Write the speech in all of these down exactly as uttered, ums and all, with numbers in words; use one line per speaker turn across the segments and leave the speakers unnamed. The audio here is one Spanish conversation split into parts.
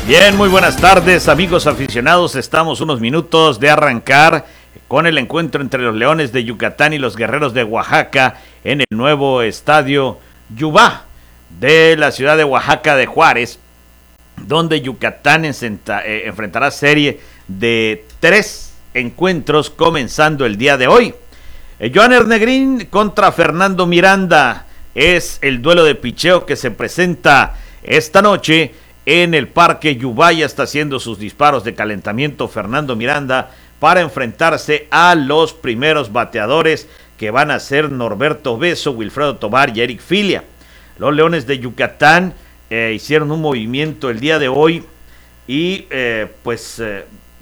Bien, muy buenas tardes, amigos aficionados. Estamos unos minutos de arrancar con el encuentro entre los Leones de Yucatán y los Guerreros de Oaxaca en el nuevo estadio Yubá de la ciudad de Oaxaca de Juárez, donde Yucatán enfrenta, eh, enfrentará serie de tres encuentros comenzando el día de hoy. Eh, Johanner Negrín contra Fernando Miranda es el duelo de picheo que se presenta esta noche en el Parque Yubá. Ya está haciendo sus disparos de calentamiento Fernando Miranda para enfrentarse a los primeros bateadores, que van a ser Norberto Beso, Wilfredo Tovar y Eric Filia. Los Leones de Yucatán eh, hicieron un movimiento el día de hoy y eh, pues eh,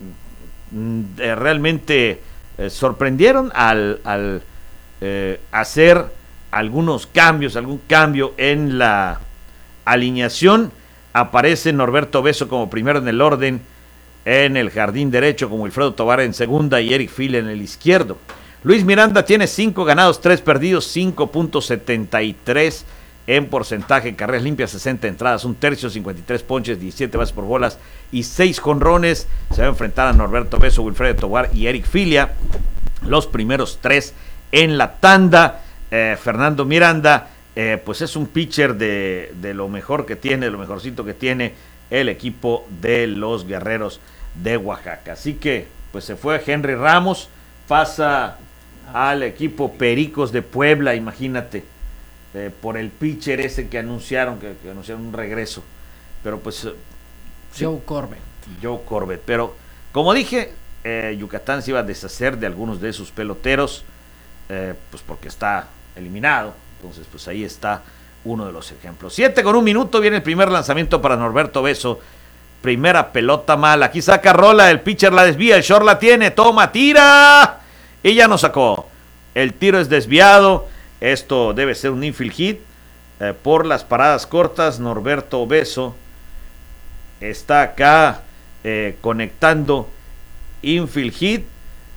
eh, realmente eh, sorprendieron al, al eh, hacer algunos cambios, algún cambio en la alineación. Aparece Norberto Beso como primero en el orden, en el jardín derecho como Wilfredo Tovar en segunda y Eric Filia en el izquierdo. Luis Miranda tiene cinco ganados, tres perdidos, cinco punto setenta y tres en porcentaje, carreras limpias, sesenta entradas, un tercio, cincuenta y tres ponches, diecisiete bases por bolas y seis jonrones. Se va a enfrentar a Norberto Beso, Wilfredo Tovar y Eric Filia, los primeros tres en la tanda. eh, Fernando Miranda Eh, pues es un pitcher de, de lo mejor que tiene, de lo mejorcito que tiene el equipo de los Guerreros de Oaxaca. Así que pues se fue Henry Ramos, pasa al equipo Pericos de Puebla, imagínate, eh, por el pitcher ese que anunciaron, que, que anunciaron un regreso. Pero pues... Eh,
Joe Corbett.
Joe Corbett, pero como dije, eh, Yucatán se iba a deshacer de algunos de sus peloteros, eh, pues porque está eliminado. Entonces, pues ahí está uno de los ejemplos. Siete con un minuto, viene el primer lanzamiento para Norberto Beso. Primera pelota mala. Aquí saca rola, el pitcher la desvía, el short la tiene, toma, tira. Y ya no sacó. El tiro es desviado. Esto debe ser un infield hit. Eh, por las paradas cortas, Norberto Beso está acá eh, conectando infield hit.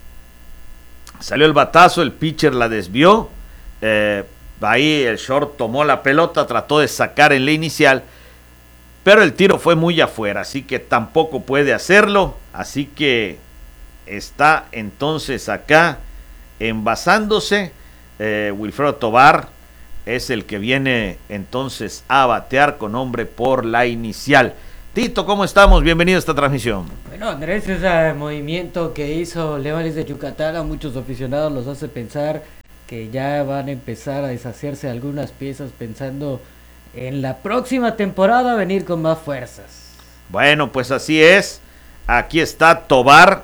Salió el batazo, el pitcher la desvió. Eh, Ahí el short tomó la pelota, trató de sacar en la inicial, pero el tiro fue muy afuera, así que tampoco puede hacerlo. Así que está entonces acá envasándose. eh, Wilfredo Tovar es el que viene entonces a batear con hombre por la inicial. Tito, ¿cómo estamos? Bienvenido a esta transmisión.
Bueno, Andrés, ese movimiento que hizo Leones de Yucatán a muchos aficionados los hace pensar que ya van a empezar a deshacerse algunas piezas, pensando en la próxima temporada venir con más fuerzas.
Bueno, pues así es. Aquí está Tovar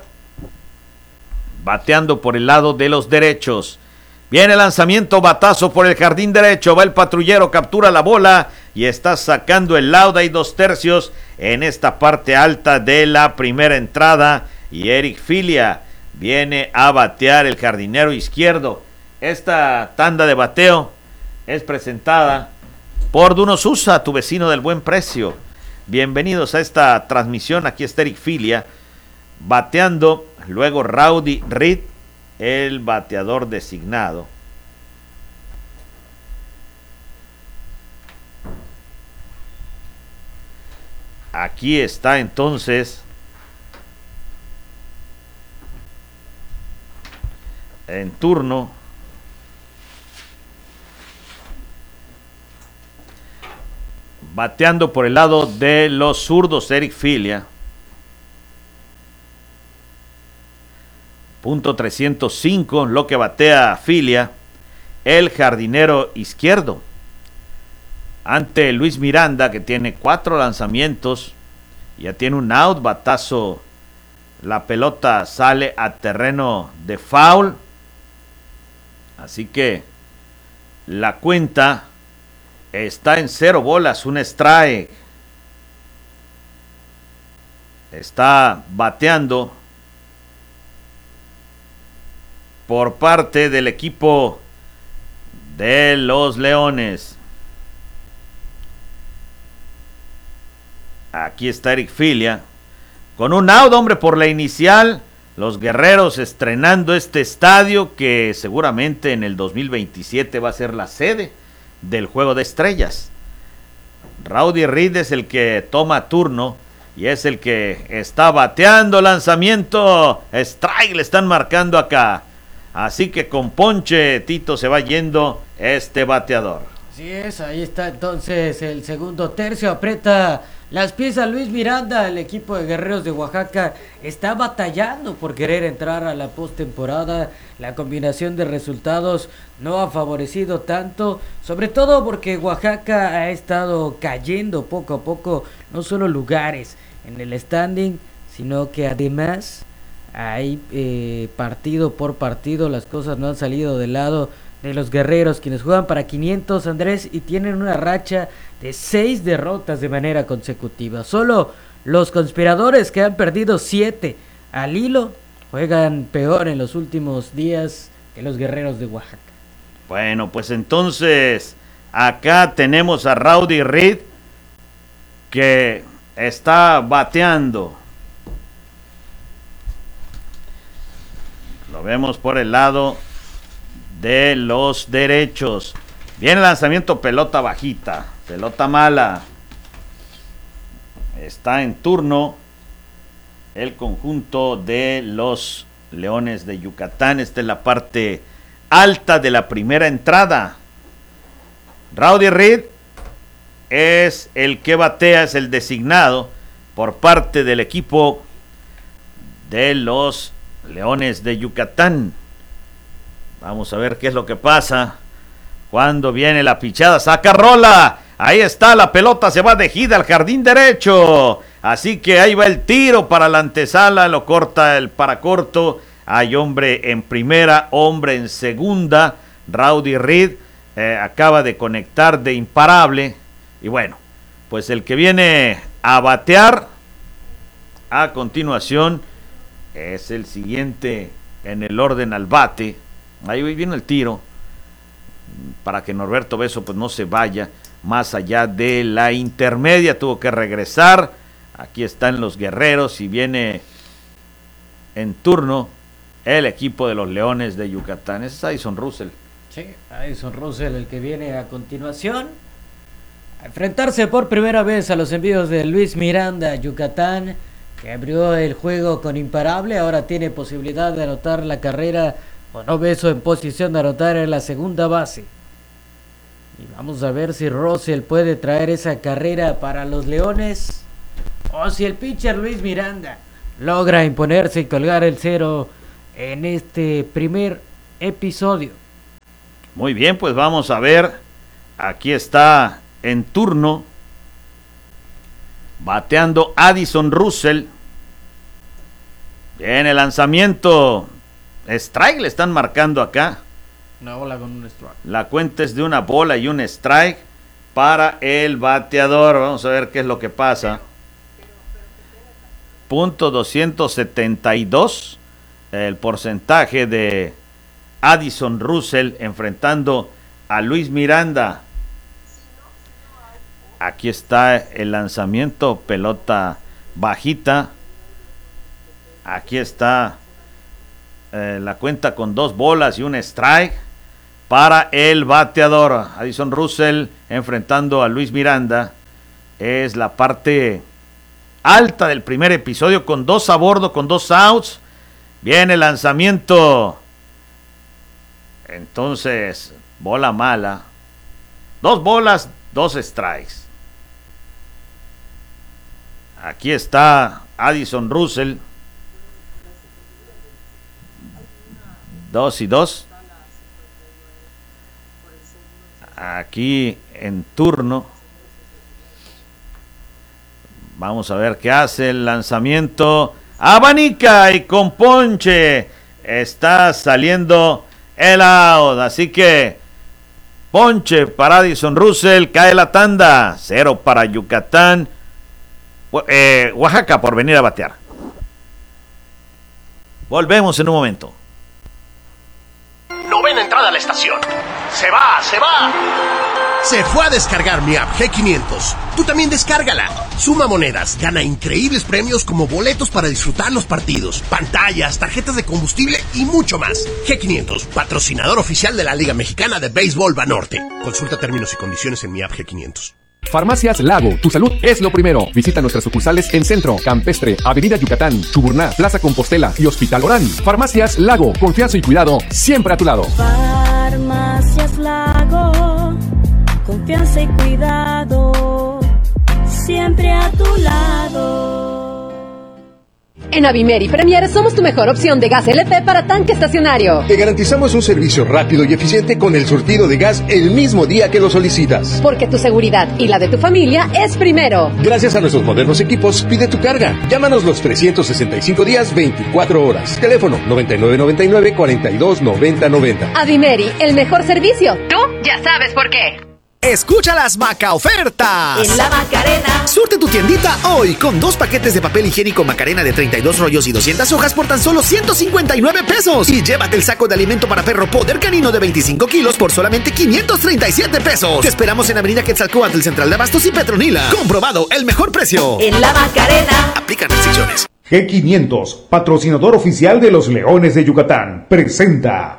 bateando por el lado de los derechos. Viene el lanzamiento, batazo por el jardín derecho. Va el patrullero, captura la bola y está sacando el out. Hay dos tercios en esta parte alta de la primera entrada. Y Eric Filia viene a batear, el jardinero izquierdo. Esta tanda de bateo es presentada por Duno Susa, tu vecino del buen precio. Bienvenidos a esta transmisión. Aquí está Eric Filia bateando, luego Rowdy Reed, el bateador designado. Aquí está entonces en turno bateando por el lado de los zurdos Eric Filia. Punto trescientos cinco, lo que batea Filia, el jardinero izquierdo. Ante Luis Miranda, que tiene cuatro lanzamientos, ya tiene un out, batazo. La pelota sale a terreno de foul. Así que la cuenta está en cero bolas, un strike. Está bateando por parte del equipo de los Leones. Aquí está Eric Filia con un out, hombre, por la inicial. Los Guerreros estrenando este estadio que seguramente en el dos mil veintisiete va a ser la sede del Juego de Estrellas. Rowdy Reed es el que toma turno y es el que está bateando. Lanzamiento, strike le están marcando acá. Así que con ponche, Tito, se va yendo este bateador.
Así es, ahí está entonces el segundo tercio, aprieta las piezas Luis Miranda. El equipo de Guerreros de Oaxaca está batallando por querer entrar a la postemporada. La combinación de resultados no ha favorecido tanto, sobre todo porque Oaxaca ha estado cayendo poco a poco, no solo lugares en el standing, sino que además hay eh, partido por partido, las cosas no han salido del lado de los Guerreros, quienes juegan para quinientos, Andrés, y tienen una racha de seis derrotas de manera consecutiva. Solo los Conspiradores, que han perdido siete al hilo, juegan peor en los últimos días que los Guerreros de Oaxaca.
Bueno, pues entonces acá tenemos a Rowdy Reed, que está bateando. Lo vemos por el lado de los derechos. Viene el lanzamiento, pelota bajita, pelota mala. Está en turno el conjunto de los Leones de Yucatán. Esta es la parte alta de la primera entrada. Rowdy Reed es el que batea, es el designado por parte del equipo de los Leones de Yucatán. Vamos a ver qué es lo que pasa. Cuando viene la pichada, saca rola. Ahí está, la pelota se va de gira al jardín derecho. Así que ahí va el tiro para la antesala, lo corta el paracorto. Hay hombre en primera, hombre en segunda. Rowdy Reed eh, acaba de conectar de imparable. Y bueno, pues el que viene a batear a continuación es el siguiente en el orden al bate. Ahí viene el tiro para que Norberto Beso pues no se vaya más allá de la intermedia. Tuvo que regresar. Aquí están los Guerreros y viene en turno el equipo de los Leones de Yucatán. Ese es Addison Russell.
Sí, Addison Russell el que viene a continuación a enfrentarse por primera vez a los envíos de Luis Miranda. Yucatán, que abrió el juego con imparable, ahora tiene posibilidad de anotar la carrera. Bueno, Beso en posición de anotar en la segunda base. Y vamos a ver si Russell puede traer esa carrera para los Leones, o si el pitcher Luis Miranda logra imponerse y colgar el cero en este primer episodio.
Muy bien, pues vamos a ver. Aquí está en turno bateando Addison Russell. Bien, el lanzamiento. Strike le están marcando acá.
Una bola con un strike.
La cuenta es de una bola y un strike para el bateador. Vamos a ver qué es lo que pasa. Punto doscientos setenta y dos. El porcentaje de Addison Russell enfrentando a Luis Miranda. Aquí está el lanzamiento. Pelota bajita. Aquí está eh, la cuenta con dos bolas y un strike para el bateador. Addison Russell enfrentando a Luis Miranda. Es la parte alta del primer episodio con dos a bordo, con dos outs. Viene el lanzamiento. Entonces, bola mala. Dos bolas, dos strikes. Aquí está Addison Russell. Dos y dos. Aquí en turno. Vamos a ver qué hace el lanzamiento. Abanica y con ponche. Está saliendo el out. Así que ponche para Addison Russell. Cae la tanda. Cero para Yucatán. Eh, Oaxaca por venir a batear. Volvemos en un momento.
Novena entrada a la estación. Se va, se va. Se fue a descargar mi app G quinientos. Tú también descárgala. Suma monedas, gana increíbles premios como boletos para disfrutar los partidos, pantallas, tarjetas de combustible y mucho más. G quinientos, patrocinador oficial de la Liga Mexicana de Béisbol Banorte. Consulta términos y condiciones en mi app G quinientos.
Farmacias Lago, tu salud es lo primero. Visita nuestras sucursales en Centro, Campestre, Avenida Yucatán, Chuburná, Plaza Compostela y Hospital Orán. Farmacias Lago, confianza y cuidado siempre a tu lado.
Farmacias Lago, confianza y cuidado siempre a tu lado.
En Avimeri Premier somos tu mejor opción de gas L P para tanque estacionario.
Te garantizamos un servicio rápido y eficiente con el surtido de gas el mismo día que lo solicitas.
Porque tu seguridad y la de tu familia es primero.
Gracias a nuestros modernos equipos, pide tu carga. Llámanos los trescientos sesenta y cinco días, veinticuatro horas. Teléfono noventa y nueve noventa y nueve, cuarenta y dos noventa noventa.
Avimeri, el mejor servicio. Tú ya sabes por qué.
Escucha las Maca ofertas.
En la Macarena.
Surte tu tiendita hoy con dos paquetes de papel higiénico Macarena de treinta y dos rollos y doscientas hojas por tan solo ciento cincuenta y nueve pesos. Y llévate el saco de alimento para perro Poder Canino de veinticinco kilos por solamente quinientos treinta y siete pesos. Te esperamos en Avenida Quetzalcóatl, Central de Abastos y Petronila. Comprobado, el mejor precio.
En la Macarena.
Aplican restricciones.
G quinientos, patrocinador oficial de los Leones de Yucatán, presenta.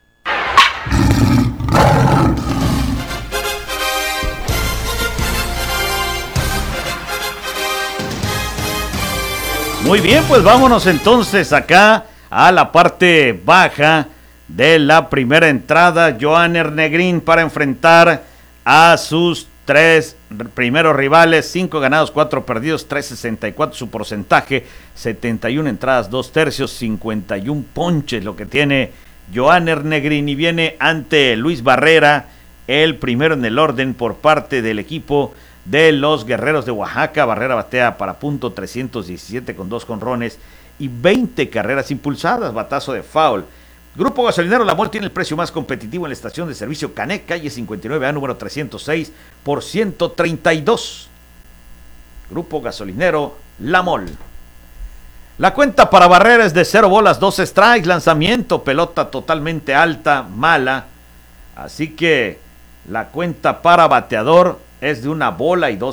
Muy bien, pues vámonos entonces acá a la parte baja de la primera entrada. Johanner Negrín para enfrentar a sus tres primeros rivales, cinco ganados, cuatro perdidos, tres sesenta y cuatro su porcentaje, setenta y una entradas, dos tercios, cincuenta y un ponches lo que tiene Johanner Negrín, y viene ante Luis Barrera, el primero en el orden por parte del equipo de los Guerreros de Oaxaca. Barrera batea para punto trescientos diecisiete con dos jonrones y veinte carreras impulsadas, batazo de foul. Grupo Gasolinero La Mol tiene el precio más competitivo en la estación de servicio Canek, calle cincuenta y nueve A, número trescientos seis, por ciento treinta y dos. Grupo Gasolinero La Mol. La cuenta para Barrera es de cero bolas, dos strikes, lanzamiento, pelota totalmente alta, mala. Así que la cuenta para bateador es de una bola y dos